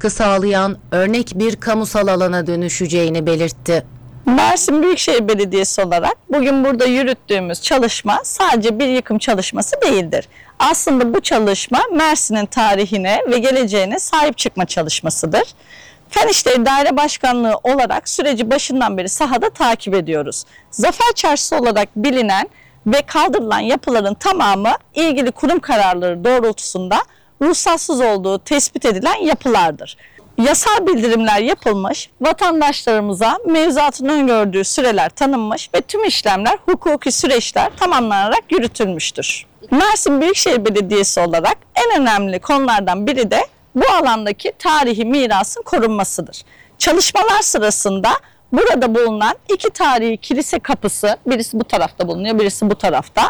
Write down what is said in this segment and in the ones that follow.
katkı sağlayan örnek bir kamusal alana dönüşeceğini belirtti. Mersin Büyükşehir Belediyesi olarak bugün burada yürüttüğümüz çalışma sadece bir yıkım çalışması değildir. Aslında bu çalışma Mersin'in tarihine ve geleceğine sahip çıkma çalışmasıdır. Fen İşleri Daire Başkanlığı olarak süreci başından beri sahada takip ediyoruz. Zafer Çarşısı olarak bilinen ve kaldırılan yapıların tamamı ilgili kurum kararları doğrultusunda ruhsatsız olduğu tespit edilen yapılardır. Yasal bildirimler yapılmış, vatandaşlarımıza mevzuatın öngördüğü süreler tanınmış ve tüm işlemler, hukuki süreçler tamamlanarak yürütülmüştür. Mersin Büyükşehir Belediyesi olarak en önemli konulardan biri de bu alandaki tarihi mirasın korunmasıdır. Çalışmalar sırasında burada bulunan iki tarihi kilise kapısı, birisi bu tarafta bulunuyor, birisi bu tarafta,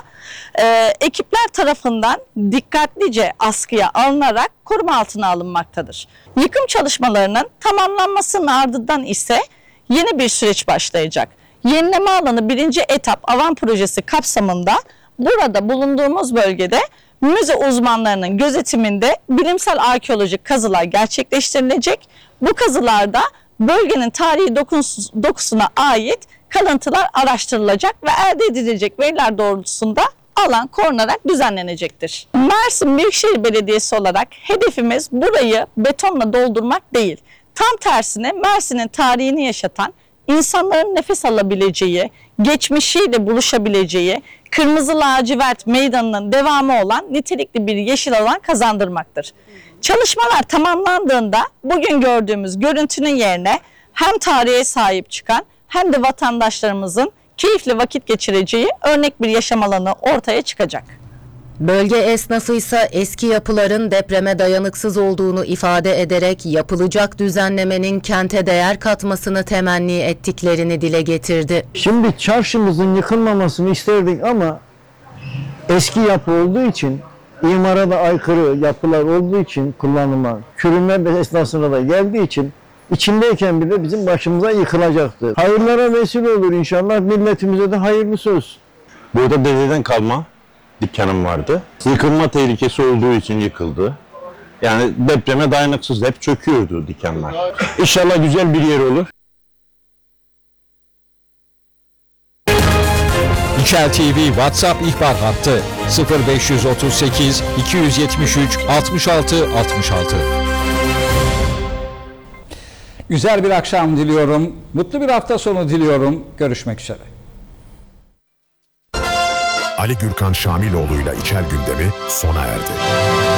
ekipler tarafından dikkatlice askıya alınarak koruma altına alınmaktadır. Yıkım çalışmalarının tamamlanmasının ardından ise yeni bir süreç başlayacak. Yenileme alanı 1. etap avan projesi kapsamında burada bulunduğumuz bölgede müze uzmanlarının gözetiminde bilimsel arkeolojik kazılar gerçekleştirilecek. Bu kazılarda bölgenin tarihi dokusuna ait kalıntılar araştırılacak ve elde edilecek veriler doğrultusunda alan korunarak düzenlenecektir. Mersin Büyükşehir Belediyesi olarak hedefimiz burayı betonla doldurmak değil. Tam tersine Mersin'in tarihini yaşatan, insanların nefes alabileceği, geçmişiyle buluşabileceği, Kırmızı Lacivert Meydanı'nın devamı olan nitelikli bir yeşil alan kazandırmaktır. Çalışmalar tamamlandığında bugün gördüğümüz görüntünün yerine hem tarihe sahip çıkan hem de vatandaşlarımızın keyifli vakit geçireceği örnek bir yaşam alanı ortaya çıkacak. Bölge esnafı ise eski yapıların depreme dayanıksız olduğunu ifade ederek yapılacak düzenlemenin kente değer katmasını temenni ettiklerini dile getirdi. Şimdi çarşımızın yıkılmamasını isterdik ama eski yapı olduğu için, imara da aykırı yapılar olduğu için kullanıma, çürüme de esnasına da geldiği için içindeyken bile bizim başımıza yıkılacaktı. Hayırlara vesile olur inşallah, milletimize de hayırlısı olsun. Burada dededen kalma dükkanım vardı. Yıkılma tehlikesi olduğu için yıkıldı. Yani depreme dayanıksız, hep çöküyordu dükkanlar. İnşallah güzel bir yer olur. İçel TV WhatsApp ihbar hattı 0538 273 66 66. Güzel bir akşam diliyorum. Mutlu bir hafta sonu diliyorum. Görüşmek üzere. Ali Gürkan Şamiloğlu'yla İçel Gündemi sona erdi.